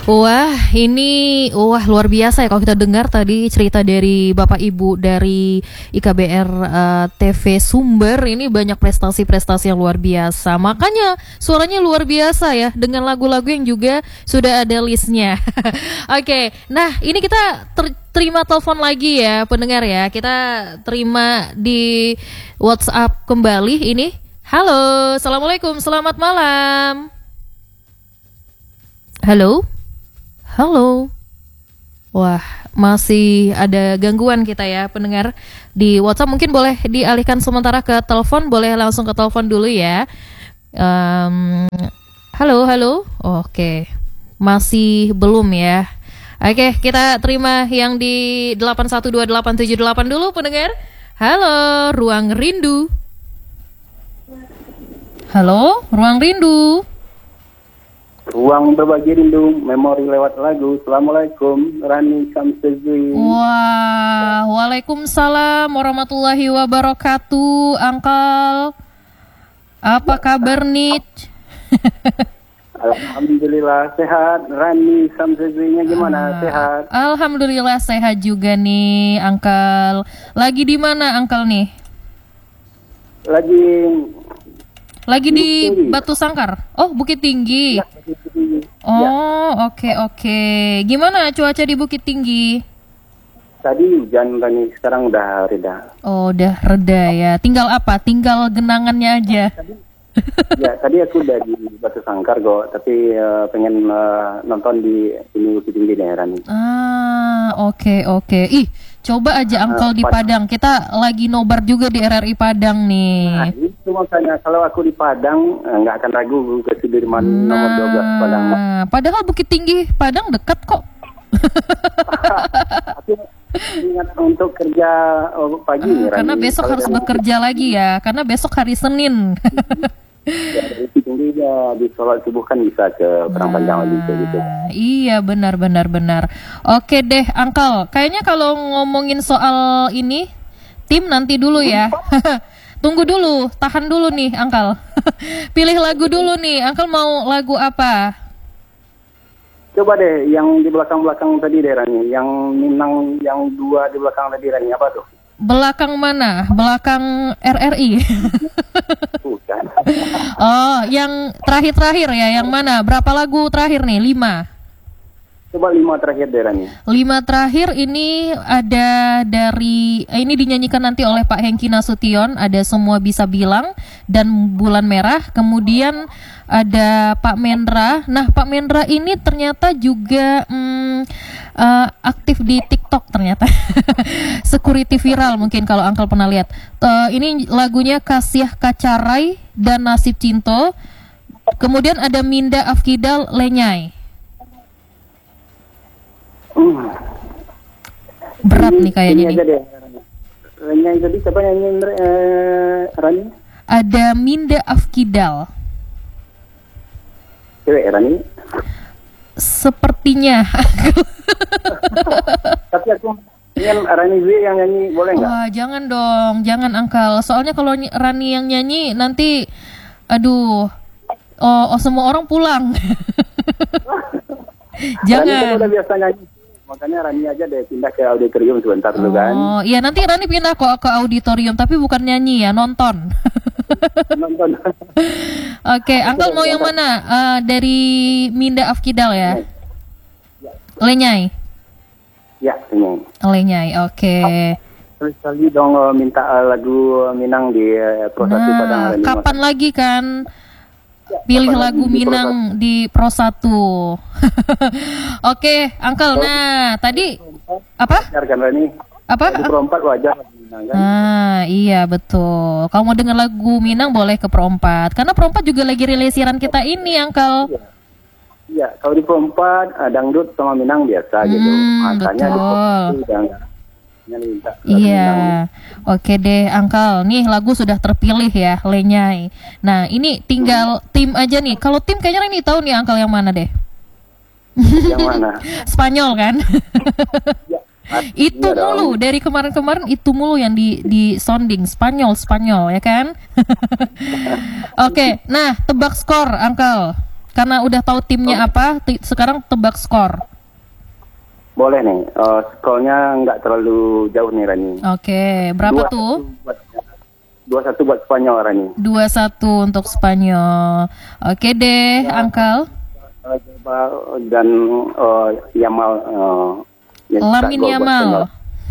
Wah, ini luar biasa ya kalau kita dengar tadi cerita dari Bapak Ibu dari IKBR TV Sumber. Ini banyak prestasi-prestasi yang luar biasa. Makanya suaranya luar biasa ya, dengan lagu-lagu yang juga sudah ada listnya. Oke, nah ini kita terima telepon lagi ya pendengar ya. Kita terima di WhatsApp kembali ini. Halo, Assalamualaikum, selamat malam. Halo. Halo. Wah, masih ada gangguan kita ya pendengar di WhatsApp. Mungkin boleh dialihkan sementara ke telepon. Boleh langsung ke telepon dulu ya. Halo. Oke, masih belum ya. Oke, kita terima yang di 8128778 dulu pendengar. Halo, Ruang Rindu. Halo, Ruang Rindu. Ruang berbagi rindu, memori lewat lagu. Assalamualaikum, Rani Samsezui. Wah, waalaikumsalam warahmatullahi wabarakatuh, Angkal. Apa kabar nih? Alhamdulillah sehat. Rani Samsezuinya gimana? Sehat? Alhamdulillah sehat juga nih, Angkal. Lagi di mana, Angkal nih? Lagi di Batu Sangkar. Oh, Bukit Tinggi. Ya, Bukit Tinggi. Oh, oke. Gimana cuaca di Bukit Tinggi? Tadi hujan Rani, sekarang udah reda. Oh, udah reda ya. Tinggal apa? Tinggal genangannya aja. Tadi aku udah di Batu Sangkar kok, tapi pengen nonton di ini Bukit Tinggi deh Rani. Oke. Ih, coba aja Angkal di Padang. Kita lagi nobar juga di RRI Padang nih. Nah, itu makanya kalau aku di Padang nggak akan ragu ke Sudirman nomor 12 Padang. Padahal Bukit Tinggi Padang dekat kok. Aku ingat untuk kerja pagi nih, karena besok harus bekerja lagi ya, karena besok hari Senin. Ya, dari Tinggi ya, di sholat subuh kan bisa ke Perang Panjang lagi gitu. Iya, benar. Oke deh, Angkal. Kayaknya kalau ngomongin soal ini, tim nanti dulu ya. Tunggu dulu, tahan dulu nih, Angkal. Pilih lagu dulu nih. Angkal mau lagu apa? Coba deh, yang di belakang-belakang tadi deh Rani, yang Minang, yang dua di belakang tadi Rani, apa tuh? Belakang mana? Belakang RRI? Bukan. Oh, yang terakhir ya, yang mana? Berapa lagu terakhir nih? 5? Coba 5 terakhir deh Rani. 5 terakhir ini ada dari, ini dinyanyikan nanti oleh Pak Hengki Nasution, ada Semua Bisa Bilang dan Bulan Merah. Kemudian ada Pak Mendra. Nah, Pak Mendra ini ternyata juga aktif di TikTok ternyata. Security viral mungkin kalau Angkel pernah lihat. Ini lagunya Kasiah Kacarai dan Nasib Cinto. Kemudian ada Minda Afkidal Lenyai. Berat nih kayaknya nih. Lenyai tadi siapa nyanyi Rani? Ada Minda Afkidal. Cewek Rani? Sepertinya. Tapi aku ingin Rani Z yang nyanyi, boleh nggak? Wah, jangan dong, jangan Angkal. Soalnya kalau Rani yang nyanyi nanti, aduh, semua orang pulang. Jangan. Rani kan udah biasa nyanyi, makanya Rani aja deh pindah ke auditorium sebentar dulu kan. Oh, iya nanti Rani pindah kok ke auditorium, tapi bukan nyanyi ya, nonton. Nonton. Oke, Angkal mau yang mana? Dari Minda Afkidal ya? Lenyai. Ya, Lenyai. Lenyai, oke. Sekali dong minta lagu Minang di Pro 1 Padang. Kapan lagi kan? Pilih lagu Minang di Pro 1. Oke, Angkal. Nah, tadi apa? Apa? Di Pro 4 wajar Minang kan? Iya betul. Kalau mau denger lagu Minang boleh ke Pro 4. Karena Pro 4 juga lagi rilis-siaran kita ini, Angkal. Iya, kalau di Pro 4 dangdut sama Minang biasa gitu. Makanya betul. Di Pro 1 udah iya. Oke deh, Angkal. Nih lagu sudah terpilih ya, Lenyai. Nah, ini tinggal tim aja nih. Kalau tim kayaknya ini tahu nih Angkal yang mana deh. Yang mana? Spanyol kan? Ya, itu mulu dari kemarin-kemarin, itu mulu yang di sounding Spanyol ya kan? Oke, nah tebak skor Angkal. Karena udah tahu timnya apa, sekarang tebak skor. Boleh nih. Skornya nggak terlalu jauh nih Rani. Oke, berapa tuh? 2-1 buat Spanyol Rani. 2-1 untuk Spanyol. Oke deh, Uncle. Dan Yamal. Lamine Yamal.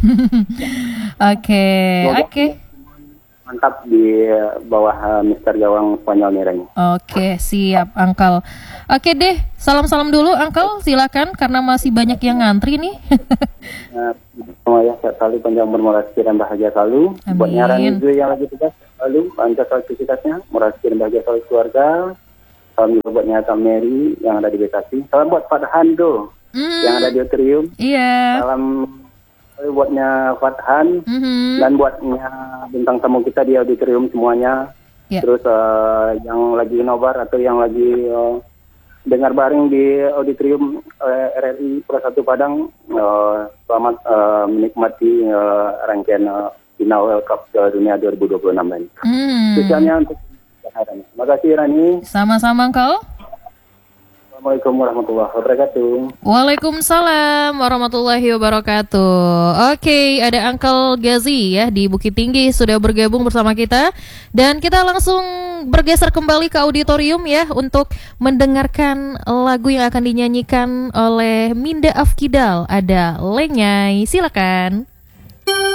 Oke. Mantap di bawah Mister Gawang Spanyol nih Rani. Oke, siap Uncle. Oke deh, salam-salam dulu Uncle, silakan karena masih banyak yang ngantri nih. Semuanya sehat selalu, panjang umur, rezeki dan bahagia selalu. Amin. Buat nyaran itu yang lagi tugas selalu lancar aktivitasnya, rezeki dan bahagia selalu keluarga. Salam juga buat Nyata Mary yang ada di Bekasi. Salam buat Fathan tuh yang ada di Auditorium. Iya. Salam buatnya Fathan dan buatnya bintang tamu kita di Auditorium semuanya. Yeah. Terus yang lagi nobar atau yang lagi dengar bareng di Auditorium RRI Pro 1 Padang, selamat menikmati rangkaian final World Cup Dunia 2026 ini. Spesialnya untuk terima kasih Rani. Sama-sama Uncle. Assalamualaikum warahmatullahi wabarakatuh. Waalaikumsalam warahmatullahi wabarakatuh. Oke, ada Uncle Gazi ya di Bukit Tinggi sudah bergabung bersama kita. Dan kita langsung bergeser kembali ke auditorium ya untuk mendengarkan lagu yang akan dinyanyikan oleh Minda Afkidal. Ada Lenyai, silakan.